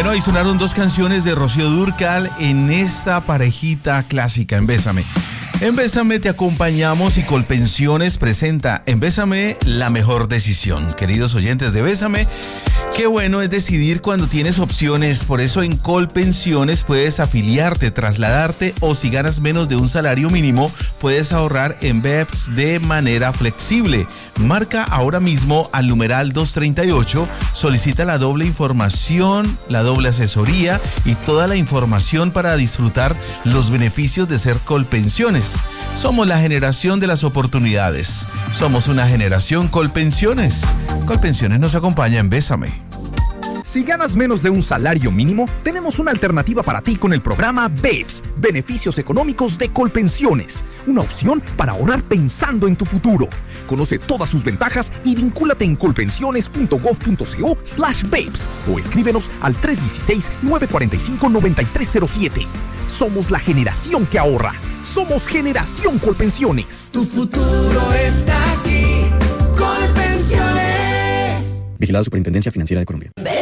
Bueno, ahí sonaron dos canciones de Rocío Dúrcal en esta parejita clásica en Bésame. En Bésame te acompañamos y Colpensiones presenta en Bésame la mejor decisión. Queridos oyentes de Bésame, qué bueno es decidir cuando tienes opciones. Por eso en Colpensiones puedes afiliarte, trasladarte o si ganas menos de un salario mínimo, puedes ahorrar en BEPS de manera flexible. Marca ahora mismo al numeral 238, solicita la doble información, la doble asesoría y toda la información para disfrutar los beneficios de ser Colpensiones. Somos la generación de las oportunidades. Somos una generación Colpensiones. Colpensiones nos acompaña en Bésame. Si ganas menos de un salario mínimo, tenemos una alternativa para ti con el programa BEPS, Beneficios Económicos de Colpensiones. Una opción para ahorrar pensando en tu futuro. Conoce todas sus ventajas y vincúlate en colpensiones.gov.co/BEPS o escríbenos al 316-945-9307. Somos la generación que ahorra. Somos Generación Colpensiones. Tu futuro está aquí. Colpensiones. Vigilado Superintendencia Financiera de Colombia.